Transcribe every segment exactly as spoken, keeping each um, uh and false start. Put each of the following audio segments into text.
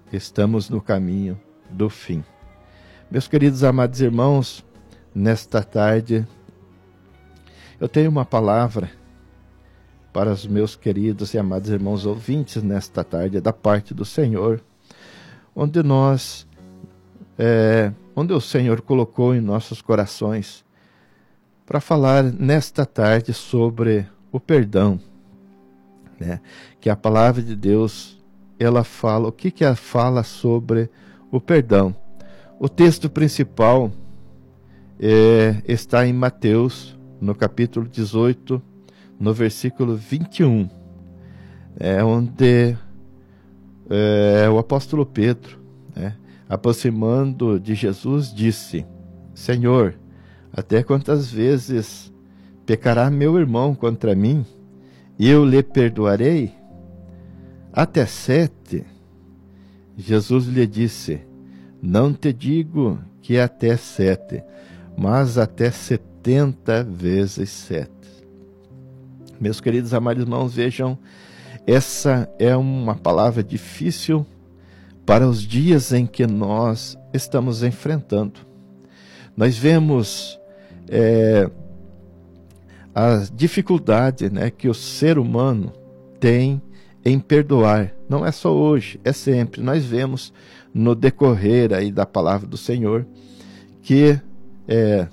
estamos no caminho do fim. Meus queridos amados irmãos, nesta tarde eu tenho uma palavra para os meus queridos e amados irmãos ouvintes nesta tarde, da parte do Senhor, onde nós, é, onde o Senhor colocou em nossos corações para falar nesta tarde sobre o perdão, né? Que a palavra de Deus, ela fala, o que que ela fala sobre o perdão? O texto principal é, está em Mateus, no capítulo dezoito, no versículo vinte e um, é onde é, o apóstolo Pedro, né, aproximando de Jesus, disse: Senhor, até quantas vezes pecará meu irmão contra mim, e eu lhe perdoarei? Até sete? Jesus lhe disse: não te digo que até sete, mas até setenta vezes sete. Meus queridos amados irmãos, vejam, essa é uma palavra difícil para os dias em que nós estamos enfrentando. Nós vemos é, a dificuldade, né, que o ser humano tem em perdoar. Não é só hoje, é sempre. Nós vemos no decorrer aí da palavra do Senhor que é,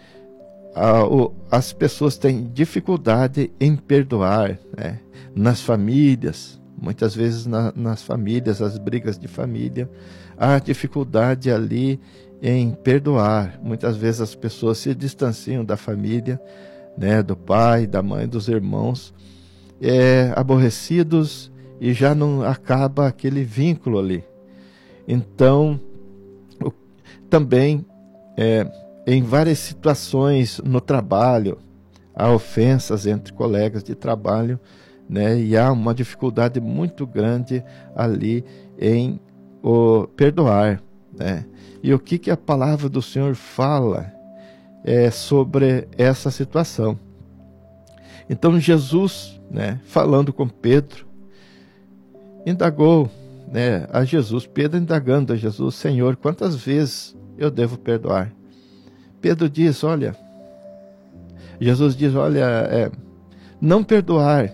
a, o, as pessoas têm dificuldade em perdoar, né? Nas famílias, muitas vezes na, nas famílias, as brigas de família, há dificuldade ali em perdoar. Muitas vezes as pessoas se distanciam da família, né, do pai, da mãe, dos irmãos, é, aborrecidos, e já não acaba aquele vínculo ali. Então, o, também é, em várias situações no trabalho, há ofensas entre colegas de trabalho, né, e há uma dificuldade muito grande ali em o perdoar, né? E o que, que a palavra do Senhor fala é, sobre essa situação? Então Jesus, né, falando com Pedro, indagou, né, a Jesus, Pedro indagando a Jesus: Senhor, quantas vezes eu devo perdoar? Pedro diz, olha, Jesus diz, olha, é, não perdoar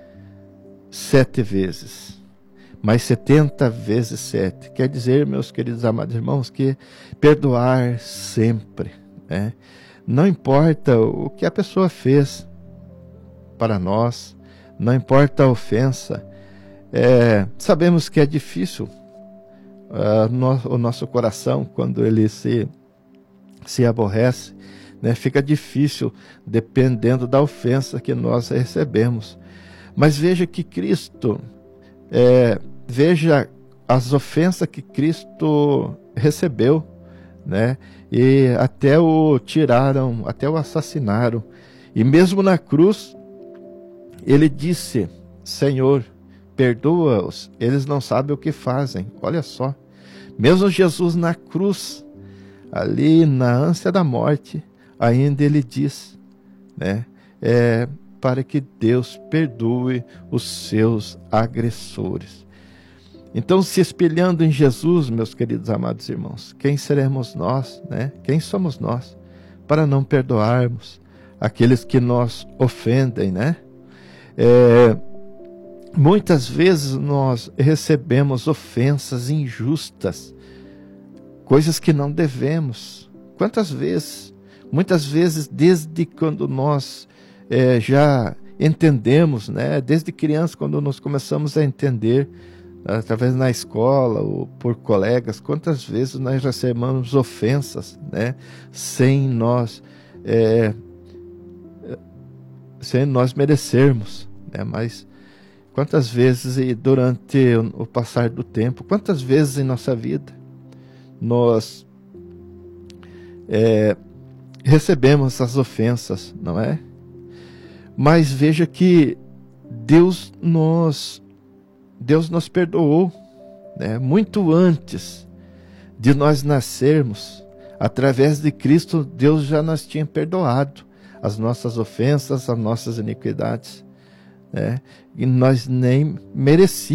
sete vezes, mas setenta vezes sete. Quer dizer, meus queridos amados irmãos, que perdoar sempre, né? Não importa o que a pessoa fez para nós, não importa a ofensa. É, sabemos que é difícil uh, no, o nosso coração, quando ele se, se aborrece, né? Fica difícil dependendo da ofensa que nós recebemos. Mas veja que Cristo, é, veja as ofensas que Cristo recebeu, né? E até o tiraram, até o assassinaram. E mesmo na cruz, ele disse: Senhor, perdoa-os, eles não sabem o que fazem. Olha só, mesmo Jesus na cruz, ali na ânsia da morte, ainda ele diz, né, é, para que Deus perdoe os seus agressores. Então, se espelhando em Jesus, meus queridos amados irmãos, quem seremos nós, né? Quem somos nós para não perdoarmos aqueles que nos ofendem, né? É, muitas vezes nós recebemos ofensas injustas, coisas que não devemos. Quantas vezes? Muitas vezes, desde quando nós é, já entendemos, né? Desde criança, quando nós começamos a entender, através na escola ou por colegas, quantas vezes nós recebemos ofensas, né? Sem nós, é, sem nós merecermos, né? Mas quantas vezes, e durante o passar do tempo, quantas vezes em nossa vida nós é, recebemos essas ofensas, não é? Mas veja que Deus nos, Deus nos perdoou, né? Muito antes de nós nascermos. Através de Cristo, Deus já nos tinha perdoado as nossas ofensas, as nossas iniquidades, né? E nós nem merecíamos.